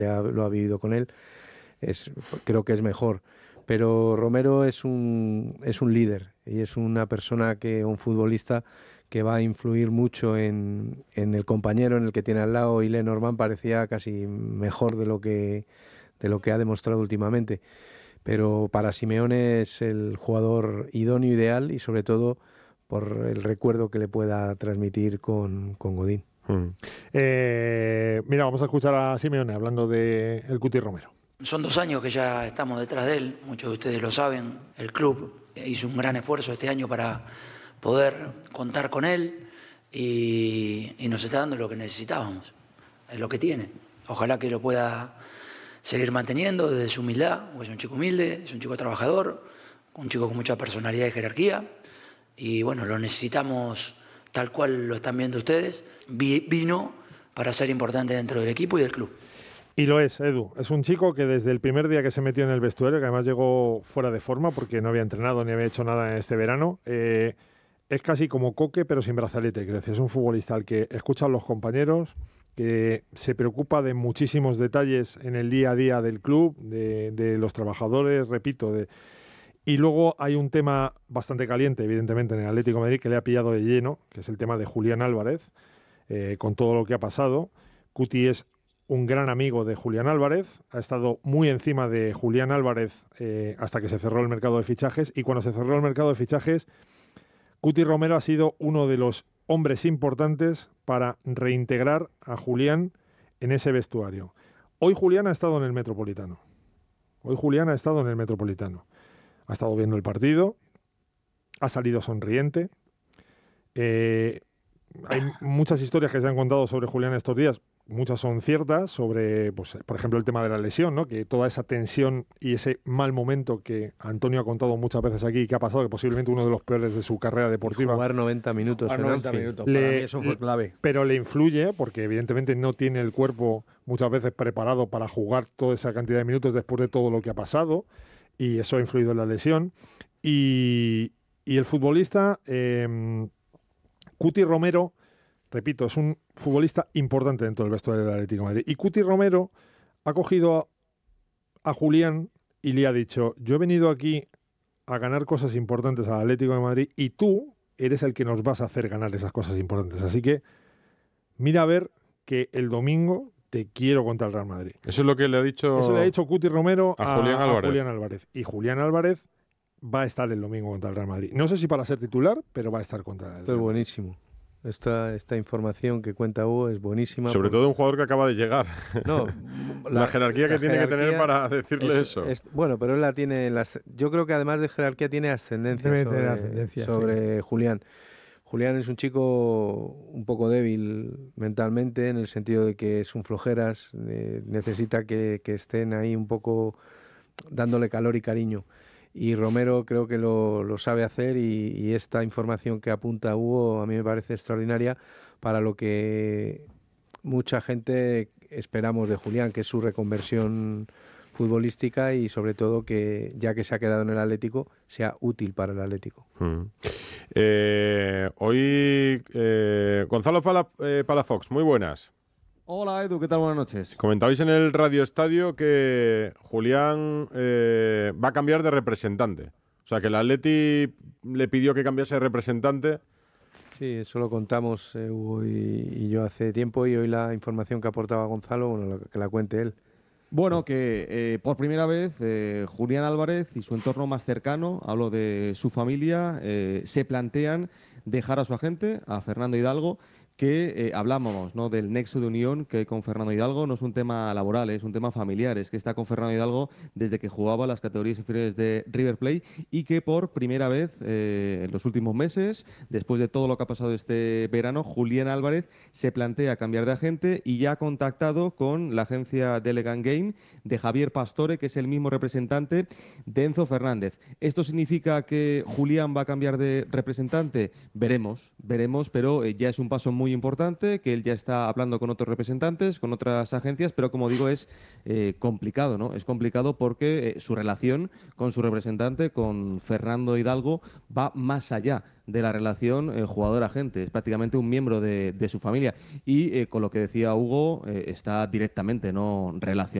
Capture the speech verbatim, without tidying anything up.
ya lo ha vivido con él, es, creo que es mejor. Pero Romero es un, es un líder y es una persona, que un futbolista que va a influir mucho en, en el compañero, en el que tiene al lado, y Lenormand parecía casi mejor de lo que, de lo que ha demostrado últimamente. Pero para Simeone es el jugador idóneo, ideal, y sobre todo por el recuerdo que le pueda transmitir con, con Godín. Hmm. Eh, mira, vamos a escuchar a Simeone hablando de el Cuti Romero. Son dos años que ya estamos detrás de él, muchos de ustedes lo saben. El club hizo un gran esfuerzo este año para poder contar con él y, y nos está dando lo que necesitábamos, es lo que tiene. Ojalá que lo pueda seguir manteniendo desde su humildad, porque es un chico humilde, es un chico trabajador, un chico con mucha personalidad y jerarquía, y bueno, lo necesitamos tal cual lo están viendo ustedes. Vino para ser importante dentro del equipo y del club. Y lo es, Edu. Es un chico que desde el primer día que se metió en el vestuario, que además llegó fuera de forma porque no había entrenado ni había hecho nada en este verano, eh, es casi como Coque pero sin brazalete. Quiero decir, es un futbolista al que escucha a los compañeros, que se preocupa de muchísimos detalles en el día a día del club, de, de los trabajadores, repito. De... Y luego hay un tema bastante caliente, evidentemente, en el Atlético de Madrid, que le ha pillado de lleno, que es el tema de Julián Álvarez, eh, con todo lo que ha pasado. Cuti es un gran amigo de Julián Álvarez, ha estado muy encima de Julián Álvarez eh, hasta que se cerró el mercado de fichajes, y cuando se cerró el mercado de fichajes, Cuti Romero ha sido uno de los hombres importantes para reintegrar a Julián en ese vestuario. Hoy Julián ha estado en el Metropolitano. Hoy Julián ha estado en el Metropolitano. Ha estado viendo el partido, ha salido sonriente. Eh, hay muchas historias que se han contado sobre Julián estos días. Muchas son ciertas, sobre, pues, por ejemplo, el tema de la lesión, ¿no? Que toda esa tensión y ese mal momento que Antonio ha contado muchas veces aquí, que ha pasado, que posiblemente uno de los peores de su carrera deportiva. Jugar noventa minutos Jugar en noventa Anfield. minutos, Le- para mí eso fue clave. Pero le influye, porque evidentemente no tiene el cuerpo muchas veces preparado para jugar toda esa cantidad de minutos después de todo lo que ha pasado, y eso ha influido en la lesión. Y, y el futbolista, eh, Cuti Romero, repito, es un futbolista importante dentro del vestuario del Atlético de Madrid. Y Cuti Romero ha cogido a, a Julián y le ha dicho: yo he venido aquí a ganar cosas importantes al Atlético de Madrid y tú eres el que nos vas a hacer ganar esas cosas importantes. Así que mira a ver que el domingo te quiero contra el Real Madrid. Eso es lo que le ha dicho. Eso le ha dicho Cuti Romero a a, Julián a Álvarez. Julián Álvarez. Y Julián Álvarez va a estar el domingo contra el Real Madrid. No sé si para ser titular, pero va a estar contra el Real Esto es Madrid. buenísimo. Esta, esta información que cuenta Hugo es buenísima. Sobre porque- todo un jugador que acaba de llegar. No, La jerarquía que tiene que tener para decirle es- eso. es- bueno, pero él la tiene. en la asc- yo creo que además de jerarquía tiene ascendencia Debe sobre, tener ascendencia, sobre Julián. Julián es un chico un poco débil mentalmente, en el sentido de que es un flojeras, eh, necesita que, que estén ahí un poco dándole calor y cariño. Y Romero creo que lo, lo sabe hacer, y, y esta información que apunta Hugo a mí me parece extraordinaria para lo que mucha gente esperamos de Julián, que es su reconversión futbolística, y sobre todo que, ya que se ha quedado en el Atlético, sea útil para el Atlético. Mm. Eh, hoy, eh, Gonzalo Pala, eh, Palafox, muy buenas. Hola Edu, ¿qué tal? Buenas noches. Comentabais en el Radio Estadio que Julián eh, va a cambiar de representante. O sea, que el Atleti le pidió que cambiase de representante. Sí, eso lo contamos eh, Hugo y, y yo hace tiempo, y hoy la información que aportaba Gonzalo, bueno, lo- que la cuente él. Bueno, que eh, por primera vez eh, Julián Álvarez y su entorno más cercano, hablo de su familia, eh, se plantean dejar a su agente, a Fernando Hidalgo, que eh, hablábamos, ¿no?, del nexo de unión que hay con Fernando Hidalgo. No es un tema laboral, es un tema familiar, es que está con Fernando Hidalgo desde que jugaba las categorías inferiores de River Plate, y que por primera vez eh, en los últimos meses, después de todo lo que ha pasado este verano, Julián Álvarez se plantea cambiar de agente y ya ha contactado con la agencia Delegate Game de Javier Pastore, que es el mismo representante de Enzo Fernández. ¿Esto significa que Julián va a cambiar de representante? Veremos, veremos, pero eh, ya es un paso muy muy importante, que él ya está hablando con otros representantes, con otras agencias, pero como digo, es eh, complicado, ¿no? Es complicado porque eh, su relación con su representante, con Fernando Hidalgo, va más allá de la relación eh, jugador-agente. Es prácticamente un miembro de, de su familia. Y eh, con lo que decía Hugo, eh, está directamente no relacionado